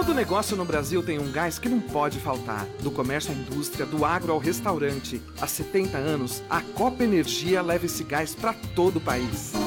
Todo negócio no Brasil tem um gás que não pode faltar. Do comércio à indústria, do agro ao restaurante. Há 70 anos, a Copa Energia leva esse gás para todo o país.